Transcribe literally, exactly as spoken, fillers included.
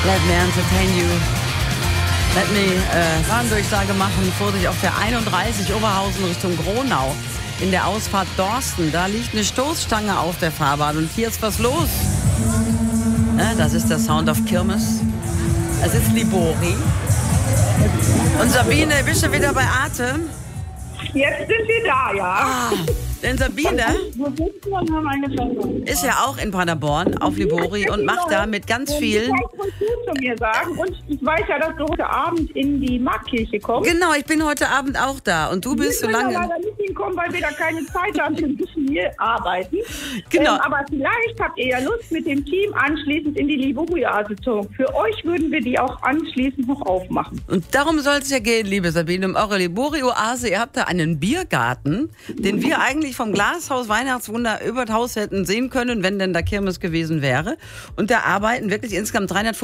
Let me entertain you. Let me äh, Warndurchsage machen. Vorsicht auf der einunddreißig Oberhausen Richtung Gronau. In der Ausfahrt Dorsten. Da liegt eine Stoßstange auf der Fahrbahn. Und hier ist was los. Ja, das ist der Sound of Kirmes. Es ist Libori. Und Sabine, bist du wieder bei Atem? Jetzt sind wir da, ja. Ah, denn Sabine Wo sitzen wir und haben eine Sendung? ist ja auch in Paderborn auf Libori und macht da mit ganz vielen... Du kannst zu mir sagen. Und ich weiß ja, dass du heute Abend in die Marktkirche kommst. Genau, ich bin heute Abend auch da. Und du bist so Wir können lange... leider nicht hinkommen, weil wir da keine Zeit haben. Wir müssen hier arbeiten. Genau. Ähm, aber vielleicht habt ihr ja Lust, mit dem Team anschließend in die Libori-Oase zu kommen. Für euch würden wir die auch anschließend noch aufmachen. Und darum soll es ja gehen, liebe Sabine, um eure Libori-Oase. Ihr habt da einen Biergarten, den wir eigentlich vom Glashaus Weihnachtswunder über das Haus hätten sehen können, wenn denn da Kirmes gewesen wäre. Und da arbeiten wirklich insgesamt dreihundertfünfzig